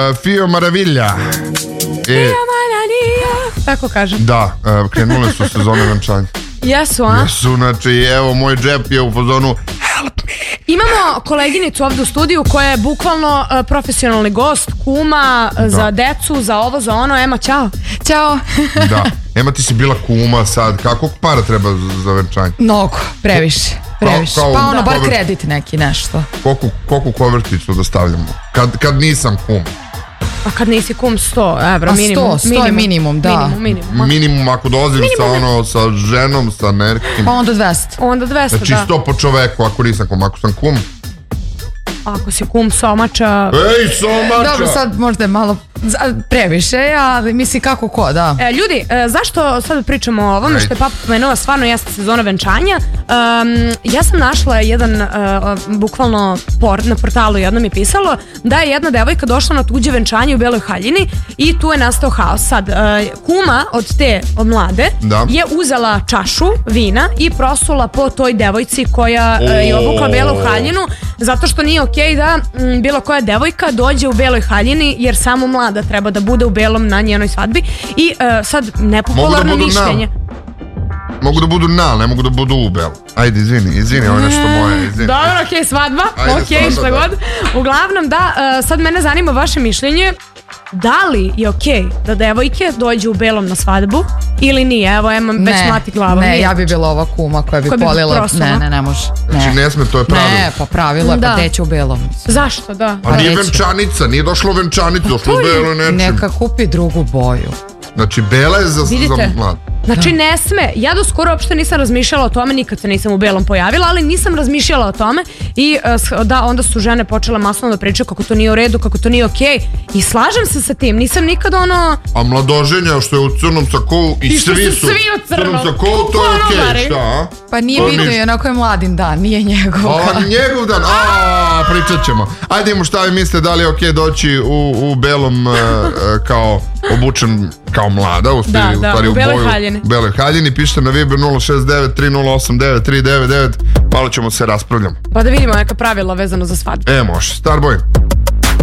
Fio Maravilla. Tako kažem. Da, krenule su sezone venčanja. Jesu, a? Jesu, znači, evo, moj džep je u fazonu help me. Imamo koleginicu ovdje u studiju koja je bukvalno profesionalni gost, kuma, za decu, za ovo, za ono. Ema, ćao. Ćao. Da, Ema, ti si bila kuma sad, kako para treba za venčanje? Mnogo, previše. Pa ono, bar kredit neki, nešto. Koliko koverticu da stavljamo? Kad nisam kum? A kad nisi kum 100 evra minimum. 100 je minimum, da. Minimum ako dolazim sa ženom, sa nekim. Pa onda 200. Onda 200, znači, da. 100 po čoveku ako nisam kum, ako sam kum. Ako si kum somača... Ej, somača! Dobro, sad možda je malo previše, ali misli kako ko, da. Ljudi, zašto sad pričamo o ovome što je Papa pomenuo, stvarno jeste sezona venčanja. Ja sam našla jedan, bukvalno na portalu jednom je pisalo da je jedna devojka došla na tuđe venčanje u Beloj Haljini i tu je nastao haos. Sad, kuma od mlade je uzela čašu vina i prosula po toj devojci koja je obukla Belu Haljinu, zato što nije okej da bilo koja devojka dođe u Beloj Haljini, jer samo mlada treba da bude u belom na njenoj svadbi. I sad nepopularno mišljenje. Mogu da budu ne mogu da budu u belu. Ajde, izvini, ovo je nešto moje, izvini. Dobro, okej, svadba, okej, šta god. Uglavnom, da, sad mene zanima vaše mišljenje. Da li je okej da devojke dođu u belom na svadbu ili nije? Evo, Ema već mlati glavom. Ne, ja bi bila ova kuma koja bi polila. Ne može. Znači ne sme, to je pravilo. Ne, pa pravilo je, pa deće u belom. Zašto, da? A nije venčanica, nije došlo u venčanicu, došlo u belo nečim. Neka kupi drugu boju. Znači, bela je za mlad. Znači ne sme, ja do skoro uopšte nisam razmišljala o tome, nikad se nisam u belom pojavila, ali nisam razmišljala o tome i da, onda su žene počele masno da pričaju kako to nije u redu, kako to nije okej i slažem se sa tim, nisam nikad ono... A mladoženja što je u crnom sakou i svi su u crnom sakou, to je okej, šta? Pa nije bitno i onako je mladin dan, nije njegov dan. A njegov dan, pričat ćemo. Ajde imamo šta vi mislite, da li je okej doći u belom kao obučen kao mlada, u stvari u boju Beloj Haljini. Pišite na Viber 069 308 9399. Malo ćemo se raspravljamo. Pa da vidimo neka pravila vezano za svadbu. Može, Starboy.